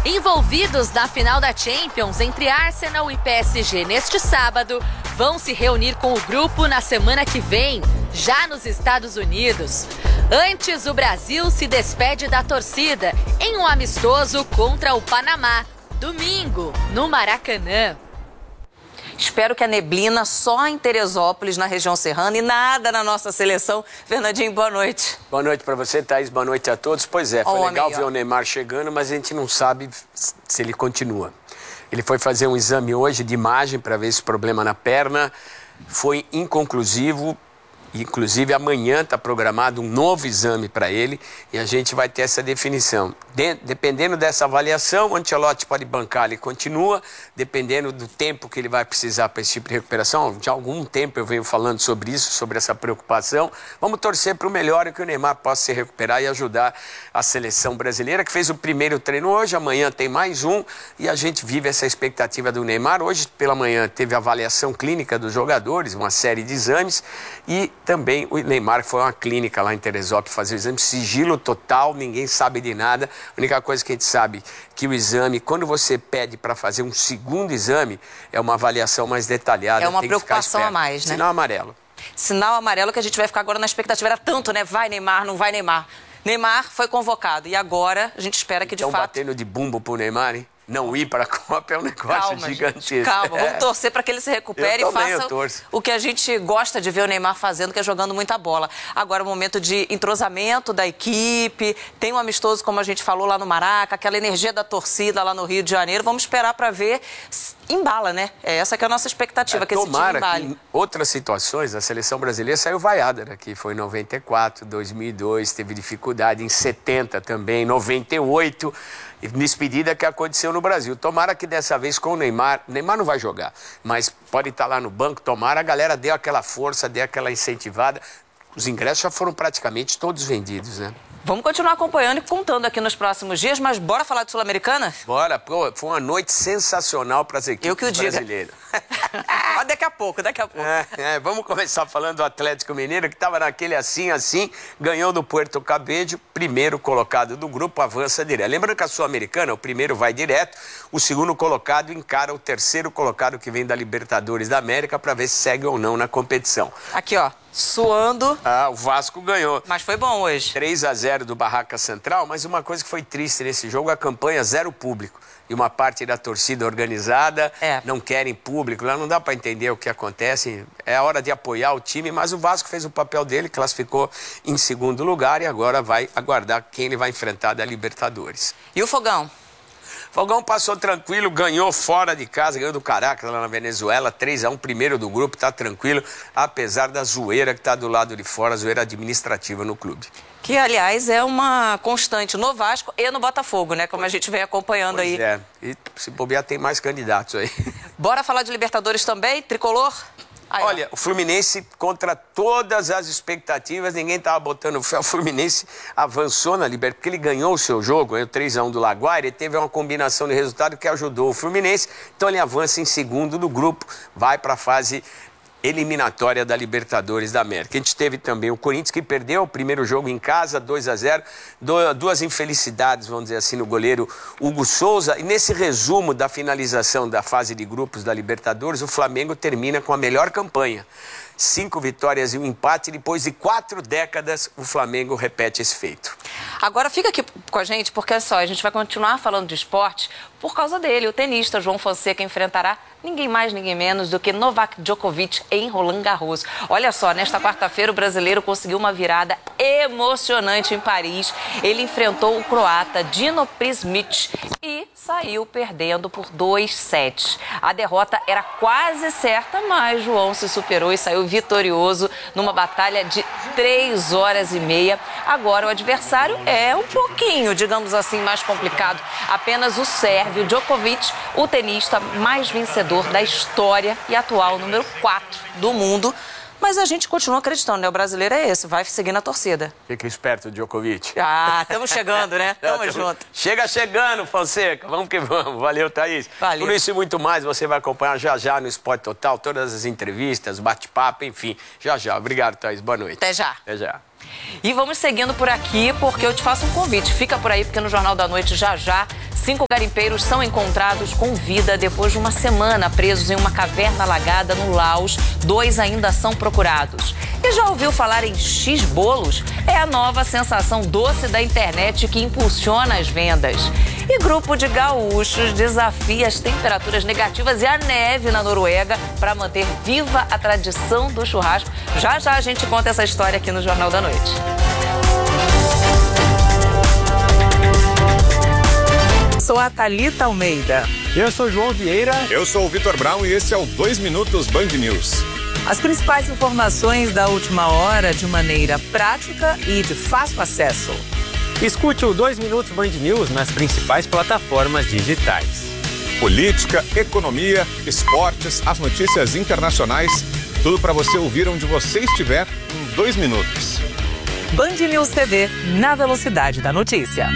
Envolvidos na final da Champions entre Arsenal e PSG neste sábado, vão se reunir com o grupo na semana que vem, já nos Estados Unidos. Antes, o Brasil se despede da torcida em um amistoso contra o Panamá, domingo, no Maracanã. Espero que a neblina só em Teresópolis, na região serrana, e nada na nossa seleção. Fernandinho, boa noite. Boa noite para você, Thaís. Boa noite a todos. Pois é, foi legal ver o Neymar chegando, mas a gente não sabe se ele continua. Ele foi fazer um exame hoje de imagem para ver esse problema na perna. Foi inconclusivo. Inclusive, amanhã está programado um novo exame para ele e a gente vai ter essa definição. Dependendo dessa avaliação, o Ancelotti pode bancar, ele continua, dependendo do tempo que ele vai precisar para esse tipo de recuperação. De algum tempo eu venho falando sobre isso, sobre essa preocupação. Vamos torcer para o melhor e que o Neymar possa se recuperar e ajudar a seleção brasileira, que fez o primeiro treino hoje, amanhã tem mais um e a gente vive essa expectativa do Neymar. Hoje, pela manhã, teve a avaliação clínica dos jogadores, uma série de exames e também o Neymar foi a uma clínica lá em Teresópolis fazer o exame, sigilo total, ninguém sabe de nada. A única coisa que a gente sabe que o exame, quando você pede para fazer um segundo exame, é uma avaliação mais detalhada. É uma preocupação a mais, né? Sinal amarelo. Sinal amarelo que a gente vai ficar agora na expectativa. Era tanto, né? Vai Neymar, não vai Neymar. Neymar foi convocado e agora a gente espera que de fato... Estão batendo de bumbo pro Neymar, hein? Não ir para a Copa é um negócio gigantesco. Gente, calma, vamos torcer para que ele se recupere e faça o que a gente gosta de ver o Neymar fazendo, que é jogando muita bola. Agora, o momento de entrosamento da equipe, tem um amistoso, como a gente falou, lá no Maraca, aquela energia da torcida lá no Rio de Janeiro. Vamos esperar para ver. Embala, né? Essa que é a nossa expectativa, que esse time embale. Tomara que em outras situações a seleção brasileira saiu vaiada daqui. Foi em 94, 2002, teve dificuldade em 70 também, 98... despedida que aconteceu no Brasil. Tomara que dessa vez com o Neymar não vai jogar, mas pode estar lá no banco, tomara, a galera deu aquela força, deu aquela incentivada. Os ingressos já foram praticamente todos vendidos, né? Vamos continuar acompanhando e contando aqui nos próximos dias, mas bora falar de Sul-Americana? Bora, pô, foi uma noite sensacional para as equipes brasileiras. Daqui a pouco. Vamos começar falando do Atlético Mineiro, que estava naquele assim, ganhou do Puerto Cabello, primeiro colocado do grupo, avança direto. Lembrando que a Sul-Americana, o primeiro vai direto, o segundo colocado encara o terceiro colocado que vem da Libertadores da América para ver se segue ou não na competição. Aqui, ó, suando. O Vasco ganhou. Mas foi bom hoje. 3-0 do Barraca Central, mas uma coisa que foi triste nesse jogo, a campanha zero público. E uma parte da torcida organizada não querem público, lá não dá para entender o que acontece. É a hora de apoiar o time, mas o Vasco fez o papel dele, classificou em segundo lugar e agora vai aguardar quem ele vai enfrentar da Libertadores. E o Fogão? Fogão passou tranquilo, ganhou fora de casa, ganhou do Caracas lá na Venezuela, 3-1, primeiro do grupo, tá tranquilo, apesar da zoeira que tá do lado de fora, a zoeira administrativa no clube. Que, aliás, é uma constante no Vasco e no Botafogo, né? Como a gente vem acompanhando aí. E se bobear tem mais candidatos aí. Bora falar de Libertadores também, tricolor? Olha, o Fluminense, contra todas as expectativas, ninguém estava botando fé. O Fluminense avançou na Libertadores, porque ele ganhou o seu jogo, ganhou 3-1 do Laguaira, e teve uma combinação de resultado que ajudou o Fluminense. Então ele avança em segundo do grupo, vai para a fase eliminatória da Libertadores da América. A gente teve também o Corinthians, que perdeu o primeiro jogo em casa, 2-0, duas infelicidades, vamos dizer assim, no goleiro Hugo Souza. E nesse resumo da finalização da fase de grupos da Libertadores, o Flamengo termina com a melhor campanha. 5 vitórias e um empate, depois de 4 décadas, o Flamengo repete esse feito. Agora fica aqui com a gente, porque é só, a gente vai continuar falando de esporte por causa dele. O tenista João Fonseca enfrentará ninguém mais, ninguém menos do que Novak Djokovic em Roland Garros. Olha só, nesta quarta-feira o brasileiro conseguiu uma virada emocionante em Paris. Ele enfrentou o croata Dino Prismic e saiu perdendo por 2 sets. A derrota era quase certa, mas João se superou e saiu vitorioso numa batalha de 3 horas e meia. Agora o adversário é um pouquinho, digamos assim, mais complicado. Apenas o sérvio Djokovic, o tenista mais vencedor da história e atual número 4 do mundo. Mas a gente continua acreditando, né? O brasileiro é esse, vai seguindo a torcida. Fica esperto, Djokovic. Estamos chegando, né? Tamo junto. Chega chegando, Fonseca. Vamos que vamos. Valeu, Thaís. Valeu. Tudo isso e muito mais você vai acompanhar já no Esporte Total, todas as entrevistas, bate-papo, enfim. Já. Obrigado, Thaís. Boa noite. Até já. Até já. E vamos seguindo por aqui, porque eu te faço um convite. Fica por aí, porque no Jornal da Noite, já, 5 garimpeiros são encontrados com vida depois de uma semana presos em uma caverna alagada no Laos. 2 ainda são procurados. E já ouviu falar em X-bolos? É a nova sensação doce da internet que impulsiona as vendas. E grupo de gaúchos desafia as temperaturas negativas e a neve na Noruega para manter viva a tradição do churrasco. Já a gente conta essa história aqui no Jornal da Noite. Sou a Thalita Almeida. Eu sou João Vieira. Eu sou o Vitor Brown e esse é o 2 Minutos Band News. As principais informações da última hora de maneira prática e de fácil acesso. Escute o 2 Minutos Band News nas principais plataformas digitais. Política, economia, esportes, as notícias internacionais, tudo para você ouvir onde você estiver em 2 minutos. Band News TV, na velocidade da notícia.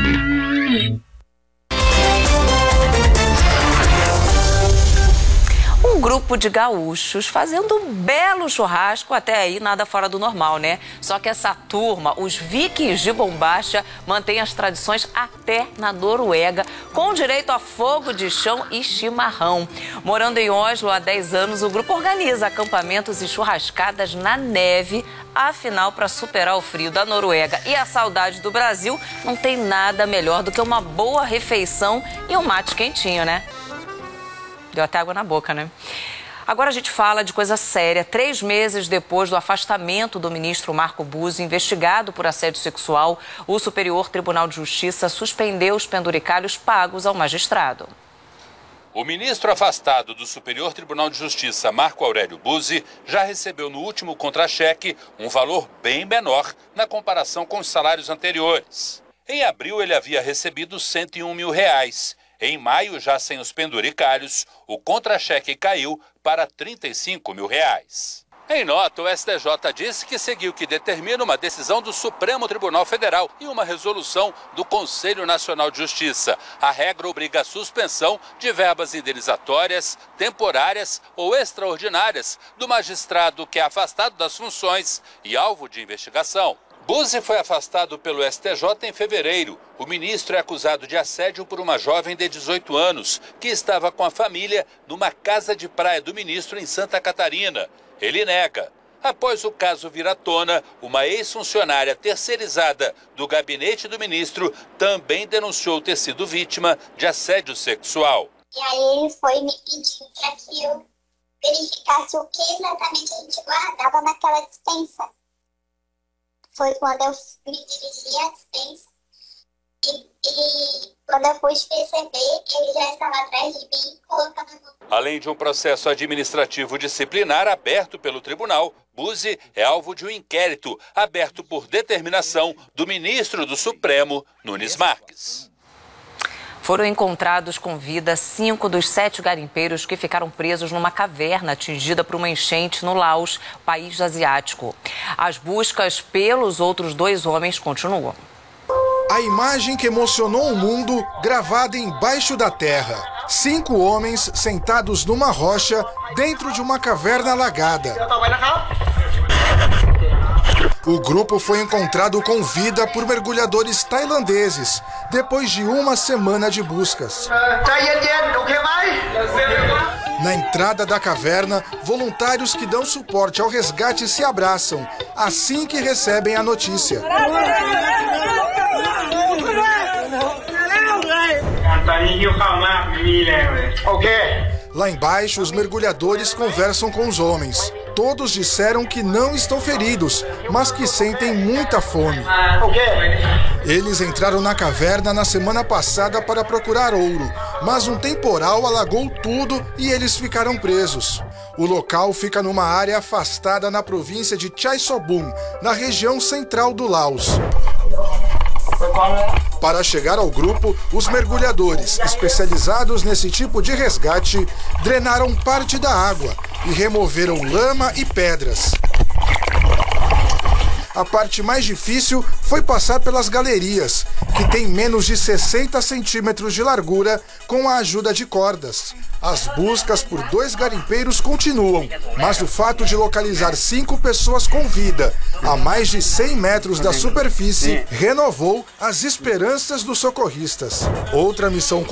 Um grupo de gaúchos fazendo um belo churrasco, até aí nada fora do normal, né? Só que essa turma, os vikings de bombacha, mantém as tradições até na Noruega, com direito a fogo de chão e chimarrão. Morando em Oslo há 10 anos, o grupo organiza acampamentos e churrascadas na neve. Afinal, para superar o frio da Noruega e a saudade do Brasil, não tem nada melhor do que uma boa refeição e um mate quentinho, né? Deu até água na boca, né? Agora a gente fala de coisa séria. 3 meses depois do afastamento do ministro Marco Buzzi, investigado por assédio sexual, o Superior Tribunal de Justiça suspendeu os penduricalhos pagos ao magistrado. O ministro afastado do Superior Tribunal de Justiça, Marco Aurélio Buzzi, já recebeu no último contra-cheque um valor bem menor na comparação com os salários anteriores. Em abril, ele havia recebido R$101 mil. Em maio, já sem os penduricalhos, o contra-cheque caiu para R$35 mil. Em nota, o STJ disse que seguiu o que determina uma decisão do Supremo Tribunal Federal e uma resolução do Conselho Nacional de Justiça. A regra obriga a suspensão de verbas indenizatórias, temporárias ou extraordinárias do magistrado que é afastado das funções e alvo de investigação. Buzzi foi afastado pelo STJ em fevereiro. O ministro é acusado de assédio por uma jovem de 18 anos que estava com a família numa casa de praia do ministro em Santa Catarina. Ele nega. Após o caso vir à tona, uma ex-funcionária terceirizada do gabinete do ministro também denunciou ter sido vítima de assédio sexual. E aí ele foi me pedir para que eu verificasse o que exatamente a gente guardava naquela dispensa. Foi quando eu me dirigi à dispensa e quando eu pude perceber, ele já estava atrás de mim colocando... Além de um processo administrativo disciplinar aberto pelo tribunal, Buzzi é alvo de um inquérito aberto por determinação do ministro do Supremo, Nunes Marques. Foram encontrados com vida 5 dos 7 garimpeiros que ficaram presos numa caverna atingida por uma enchente no Laos, país asiático. As buscas pelos outros 2 homens continuam. A imagem que emocionou o mundo, gravada embaixo da terra. 5 homens sentados numa rocha dentro de uma caverna alagada. O grupo foi encontrado com vida por mergulhadores tailandeses, depois de uma semana de buscas. Na entrada da caverna, voluntários que dão suporte ao resgate se abraçam, assim que recebem a notícia. Lá embaixo, os mergulhadores conversam com os homens. Todos disseram que não estão feridos, mas que sentem muita fome. Eles entraram na caverna na semana passada para procurar ouro, mas um temporal alagou tudo e eles ficaram presos. O local fica numa área afastada na província de Chaisombuong, na região central do Laos. Para chegar ao grupo, os mergulhadores, especializados nesse tipo de resgate, drenaram parte da água e removeram lama e pedras. A parte mais difícil foi passar pelas galerias, que tem menos de 60 centímetros de largura, com a ajuda de cordas. As buscas por 2 garimpeiros continuam, mas o fato de localizar 5 pessoas com vida a mais de 100 metros da superfície renovou as esperanças dos socorristas. Outra missão